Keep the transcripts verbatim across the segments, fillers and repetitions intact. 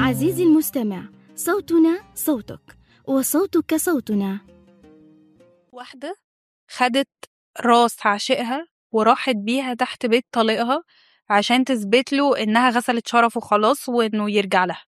عزيزي المستمع، صوتنا صوتك وصوتك صوتنا. واحدة خدت راس عاشقها وراحت بيها تحت بيت طليقها عشان تثبت له إنها غسلت شرفه خلاص وإنه يرجع لها.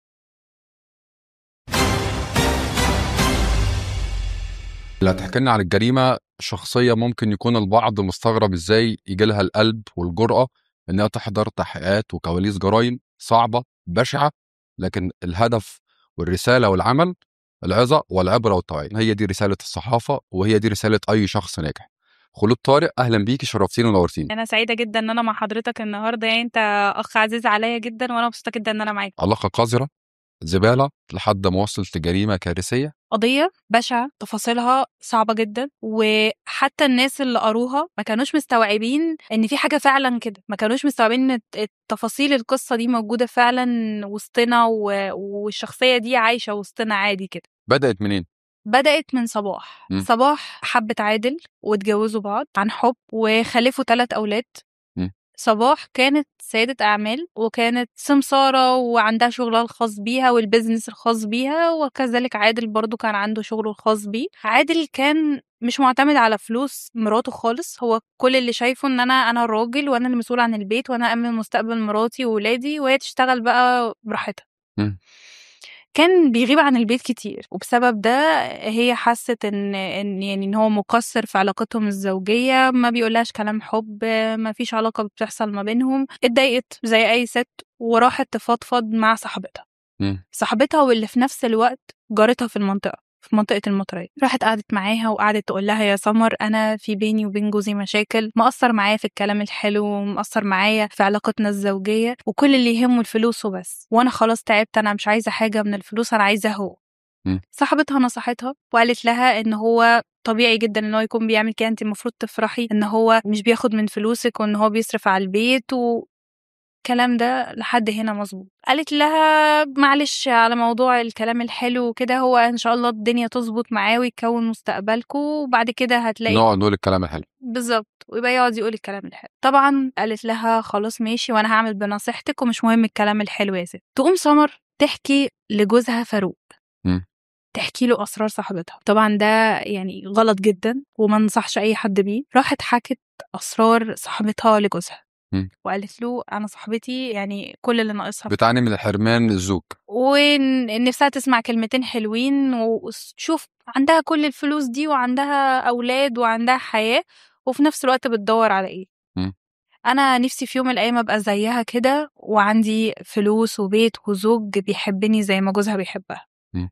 لا تحكي لنا عن الجريمة شخصية ممكن يكون البعض مستغرب ازاي يجيلها القلب والجرأة انها تحضر تحقيقات وكواليس جرائم صعبة بشعة، لكن الهدف والرسالة والعمل العظة والعبرة والتوعية. هي دي رسالة الصحافة وهي دي رسالة أي شخص ناجح. خلود طارق، أهلا بيكي، شرفتيني ونورتيني. أنا سعيدة جدا إن أنا مع حضرتك النهاردة، يعني أنت أخ عزيز عليا جدا وأنا مبسوطة جدا إن أنا معاك. علاقة قذرة زبالة لحد ما وصلت لجريمة كارثية، قضية بشعة تفاصيلها صعبة جدا، وحتى الناس اللي قروها ما كانوش مستوعبين ان في حاجة فعلا كده، ما كانوش مستوعبين ان التفاصيل القصة دي موجودة فعلا وسطنا والشخصية دي عايشة وسطنا عادي كده. بدأت منين؟ بدأت من صباح. م. صباح حبت عادل واتجوزوا بعض عن حب وخلفوا ثلاث أولاد. م. صباح كانت سيدة أعمال وكانت سمسارة وعندها شغلها الخاص بيها والبيزنس الخاص بيها، وكذلك عادل برضو كان عنده شغله الخاص بيه. عادل كان مش معتمد على فلوس مراته خالص، هو كل اللي شايفه ان انا انا الراجل وانا المسؤول عن البيت وانا امن مستقبل مراتي وولادي وهي تشتغل بقى براحتها. م. كان بيغيب عن البيت كتير، وبسبب ده هي حست ان ان يعني ان هو مقصر في علاقتهم الزوجيه، ما بيقولهاش كلام حب، ما فيش علاقه بتحصل ما بينهم. اتضايقت زي اي ست وراحت تفضفض مع صاحبتها. م. صاحبتها واللي في نفس الوقت جارتها في المنطقه في منطقة المطرية. راحت قعدت معاها وقعدت تقول لها يا سمر، أنا في بيني وبين جوزي مشاكل، مقصر معايا في الكلام الحلو ومقصر معايا في علاقتنا الزوجية، وكل اللي يهمه الفلوس وبس، وأنا خلاص تعبت، أنا مش عايزة حاجة من الفلوس، أنا عايزة هو. م. صاحبتها نصحتها وقالت لها إن هو طبيعي جدا إن هو يكون بيعمل كده، أنت المفروض تفرحي إن هو مش بياخد من فلوسك وإن هو بيصرف على البيت و الكلام ده لحد هنا مظبوط. قالت لها معلش على موضوع الكلام الحلو وكده، هو ان شاء الله الدنيا تظبط معاه ويكون مستقبلكم وبعد كده هتلاقي نقعد نقول الكلام الحلو بالظبط، ويبقى يقعد يقول الكلام الحلو. طبعا قالت لها خلاص ماشي وانا هعمل بنصيحتك ومش مهم الكلام الحلو يا ست. تقوم سمر تحكي لجوزها فاروق، م. تحكي له اسرار صاحبتها. طبعا ده يعني غلط جدا وما نصحش اي حد بيه. راحت حكت اسرار صاحبتها لجوزها م. وقالت له انا صاحبتي يعني كل اللي ناقصها بتعاني من الحرمان الزوج، ونفسها تسمع كلمتين حلوين، وشوف عندها كل الفلوس دي وعندها اولاد وعندها حياة وفي نفس الوقت بتدور على ايه. م. انا نفسي في يوم من الايام ابقى زيها كده وعندي فلوس وبيت وزوج بيحبني زي ما جوزها بيحبها. م.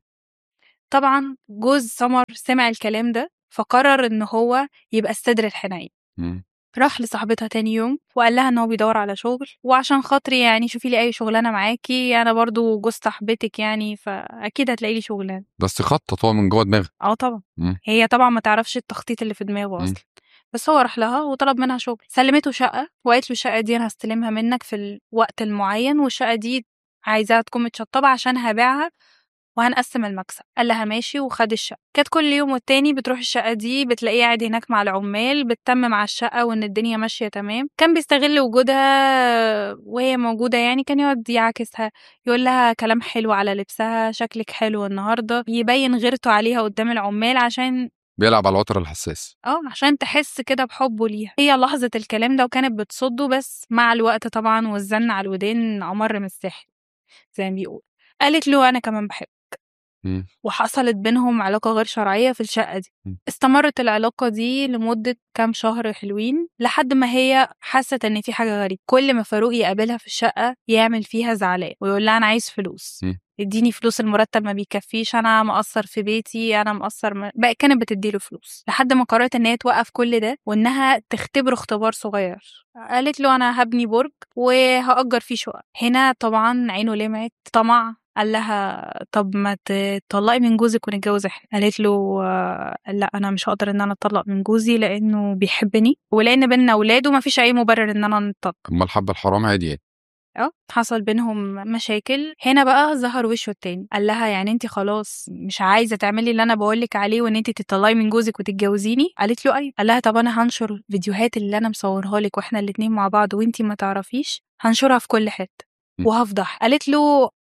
طبعا جوز سمر سمع الكلام ده فقرر ان هو يبقى الصدر الحنين. م. راح لصاحبتها تاني يوم وقال لها ان هو بيدور على شغل، وعشان خاطري يعني شوفي لي اي شغلانه معاكي، انا برضو جوز صاحبتك يعني فاكيد هتلاقي لي شغلانه. بس خطط هو من جوه دماغه. اه طبعا. م. هي طبعا ما تعرفش التخطيط اللي في دماغه م. اصلا، بس هو راح لها وطلب منها شغل. سلمته شقه وقالت له الشقه دي انا هستلمها منك في الوقت المعين، والشقه دي عايزاها تكون متشطبه عشان هبيعها وهنقسم المكسب. قال لها ماشي وخد الشقة. كانت كل يوم والتاني بتروح الشقة دي بتلاقيه قاعد هناك مع العمال بتتمم على الشقة وان الدنيا ماشية تمام. كان بيستغل وجودها وهي موجودة، يعني كان يقعد يعاكسها، يقول لها كلام حلو على لبسها، شكلك حلو النهاردة، يبين غيرته عليها قدام العمال عشان بيلعب على الوتر الحساس. اه عشان تحس كده بحبه ليها. هي لاحظت الكلام ده وكانت بتصده، بس مع الوقت طبعا والزن على الودين أمر من السحر زي ما بيقول. قالت له انا كمان بحب، م. وحصلت بينهم علاقة غير شرعية في الشقة دي. م. استمرت العلاقة دي لمدة كام شهر حلوين لحد ما هي حست ان في حاجة غريبة. كل ما فاروق يقابلها في الشقة يعمل فيها زعلان ويقول لها انا عايز فلوس، م. اديني فلوس، المرتب ما بيكفيش، انا مقصر في بيتي، انا مقصر م... بقى كانت بتديله فلوس لحد ما قررت ان هي توقف كل ده وانها تختبره اختبار صغير. قالت له انا هبني برج وهأجر فيه شقق. هنا طبعا عينه لمعت طمع، قال لها طب ما تطلقي من جوزك ونتجوز احنا. قالت له لا انا مش هقدر ان انا اتطلق من جوزي لانه بيحبني ولان بيننا اولاد وما فيش اي مبرر ان انا نتطلق. اما الحب الحرام عادي. اه حصل بينهم مشاكل. هنا بقى ظهر وشه التاني، قال لها يعني انت خلاص مش عايزه تعملي اللي انا بقولك عليه وان انت تطلقي من جوزك وتتجوزيني؟ قالت له ايوه. قال لها طب انا هنشر فيديوهات اللي انا مصورها لك واحنا الاتنين مع بعض وانت ما تعرفيش، هنشرها في كل حته وهفضح. قالت له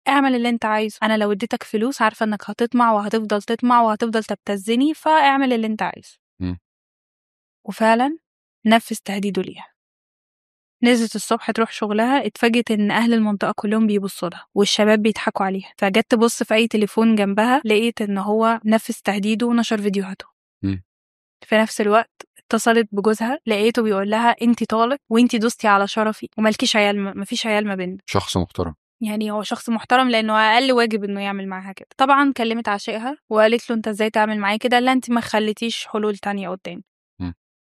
اعمل اللي انت عايزه، انا لو اديتك فلوس عارفه انك هتطمع وهتفضل تطمع وهتفضل تبتزني، فاعمل اللي انت عايزه. م. وفعلا نفذ تهديده ليها. نزلت الصبح تروح شغلها، اتفاجئت ان اهل المنطقه كلهم بيبصوا لها والشباب بيضحكوا عليها، فجت تبص في اي تليفون جنبها لقيت ان هو نفذ تهديده ونشر فيديوهاته. م. في نفس الوقت اتصلت بجوزها، لقيته بيقول لها انتي طالق وانتي دوستي على شرفي ومالكيش عيال، مفيش عيال ما بيننا. شخص محترم. يعني هو شخص محترم لانه اقل واجب انه يعمل معاها كده. طبعا كلمت عشيقها وقالت له انت ازاي تعمل معايا كده؟ لا انت ما خليتيش حلول تانية قدام. م.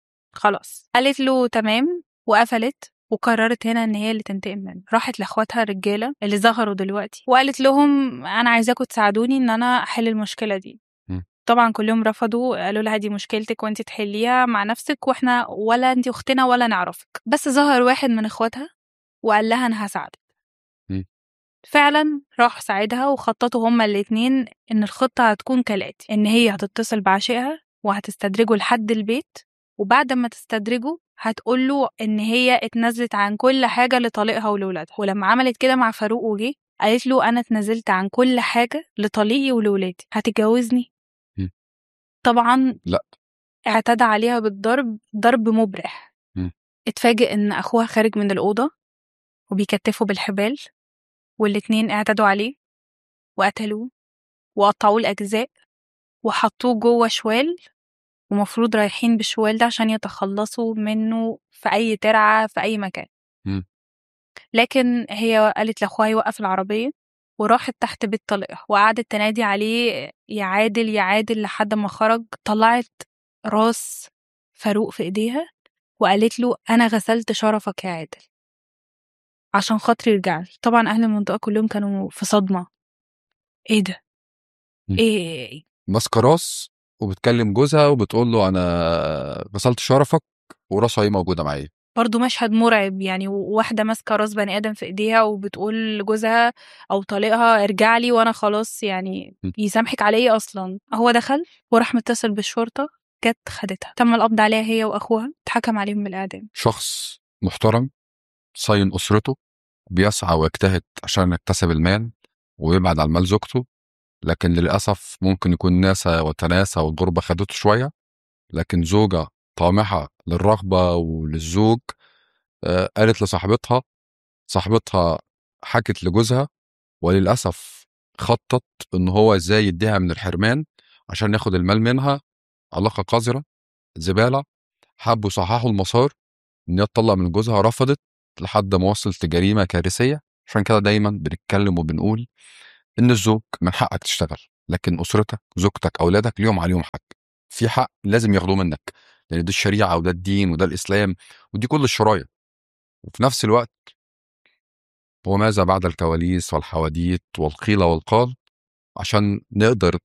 خلاص قالت له تمام وقفلت، وقررت هنا ان هي اللي تنتقم منه. راحت لاخواتها الرجاله اللي ظهروا دلوقتي وقالت لهم انا عايزاكم تساعدوني ان انا احل المشكله دي. م. طبعا كلهم رفضوا، قالوا لها دي مشكلتك وانت تحليها مع نفسك، واحنا ولا انت اختنا ولا نعرفك. بس ظهر واحد من اخواتها وقال لها انا هساعدك. م. فعلا راح ساعدها وخططوا هما الاتنين ان الخطه هتكون كالاتي: ان هي هتتصل بعشيقها وهتستدرجه لحد البيت، وبعد ما تستدرجه هتقوله ان هي اتنزلت عن كل حاجه لطليقها ولولادها. ولما عملت كده مع فاروق وجه قالت له انا اتنزلت عن كل حاجه لطليقي ولولادي، هتتجوزني؟ م. طبعا لا. اعتدى عليها بالضرب، ضرب مبرح. م. اتفاجئ ان اخوها خارج من الاوضه وبيكتفوا بالحبال، والاتنين اعتدوا عليه وقتلوه وقطعوه الأجزاء وحطوه جوه شوال، ومفروض رايحين بالشوال ده عشان يتخلصوا منه في أي ترعة في أي مكان. م. لكن هي قالت لأخوها يوقف العربية وراحت تحت بيت طليقها وقعدت تنادي عليه يا عادل يا عادل لحد ما خرج. طلعت راس فاروق في إيديها وقالت له أنا غسلت شرفك يا عادل عشان خاطري يرجع لي. طبعا أهل المنطقة كلهم كانوا في صدمة. إيه ده؟ م. إيه؟ ماسكه راس وبتكلم جوزها وبتقول له انا غسلت شرفك وراسها هي موجوده معايا. برضو مشهد مرعب، يعني واحدة ماسكة راس بني آدم في إيديها وبتقول لجوزها أو طليقها ارجع لي وأنا خلاص يعني م. يسامحك على إيه أصلا. هو دخل وراح متصل بالشرطة، جت خدتها، تم القبض عليها هي وأخوها، اتحكم عليهم بالإعدام. شخص محترم صين أسرته، بيسعى ويجتهد عشان يكتسب المال ويبعد عن مال زوجته، لكن للأسف ممكن يكون ناسا وتناسى والغربة خدته شوية. لكن زوجة طامحة للرغبة وللزوج آه قالت لصاحبتها، صاحبتها حكت لجوزها، وللأسف خطط إن هو إزاي يديها من الحرمان عشان ياخد المال منها. علاقة قذرة زبالة. حبوا يصححوا المسار إن هي تطلق من جوزها، رفضت لحد ما وصلت لجريمة كارثية. عشان كده دايما بنتكلم وبنقول إن الزوج من حقك تشتغل، لكن أسرتك زوجتك أولادك ليهم عليهم حق، في حق لازم ياخدوه منك، لأن دي الشريعة وده الدين وده الإسلام ودي كل الشرايع. وفي نفس الوقت وماذا بعد الكواليس والحواديت والقيل والقال عشان نقدر